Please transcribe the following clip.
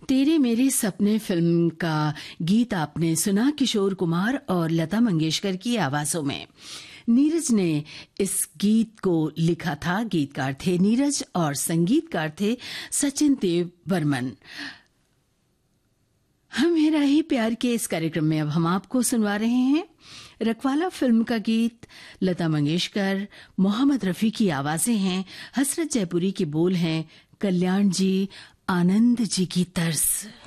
तेरे मेरे सपने फिल्म का गीत आपने सुना किशोर कुमार और लता मंगेशकर की आवाजों में। नीरज ने इस गीत को लिखा था। गीतकार थे नीरज और संगीतकार थे सचिन देव बर्मन। हम मेरा ही प्यार के इस कार्यक्रम में अब हम आपको सुनवा रहे हैं रखवाला फिल्म का गीत। लता मंगेशकर, मोहम्मद रफी की आवाजें हैं, हसरत जयपुरी के बोल हैं, कल्याण जी, आनंद जी की तर्ज।